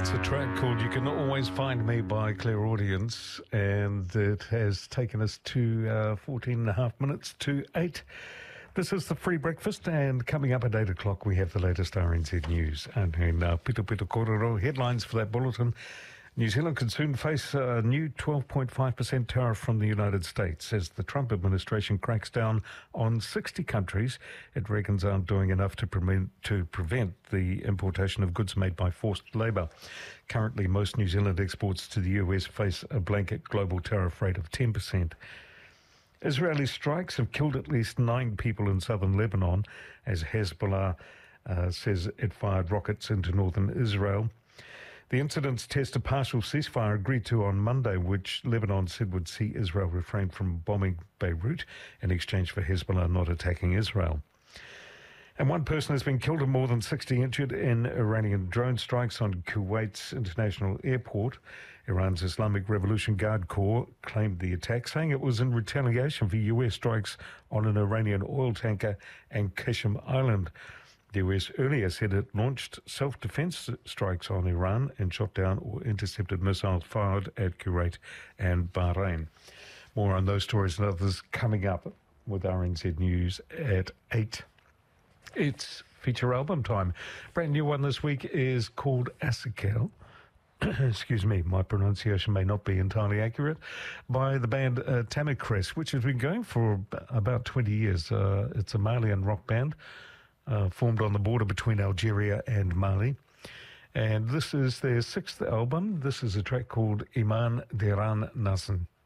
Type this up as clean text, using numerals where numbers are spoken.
It's a track called You Can Always Find Me by Clairaudience, and it has taken us to 14 and a half minutes to 8. This is the Free Breakfast, and coming up at 8 o'clock we have the latest RNZ news. And in Pito Pito Kororo, headlines for that bulletin. New Zealand could soon face a new 12.5% tariff from the United States as the Trump administration cracks down on 60 countries it reckons aren't doing enough to prevent the importation of goods made by forced labour. Currently, most New Zealand exports to the US face a blanket global tariff rate of 10%. Israeli strikes have killed at least 9 people in southern Lebanon as Hezbollah says it fired rockets into northern Israel. The incidents test a partial ceasefire agreed to on Monday, which Lebanon said would see Israel refrain from bombing Beirut in exchange for Hezbollah not attacking Israel. And one person has been killed and more than 60 injured in Iranian drone strikes on Kuwait's international airport. Iran's Islamic Revolution Guard Corps claimed the attack, saying it was in retaliation for US strikes on an Iranian oil tanker and Qasem Island. The US earlier said it launched self-defense strikes on Iran and shot down or intercepted missiles fired at Kuwait and Bahrain. More on those stories and others coming up with RNZ News at 8. It's feature album time. Brand new one this week is called Asakel. Excuse me, my pronunciation may not be entirely accurate, by the band Tamikres, which has been going for about 20 years. It's a Malian rock band. Formed on the border between Algeria and Mali. And this is their 6th album. This is a track called Iman Deran Nasan.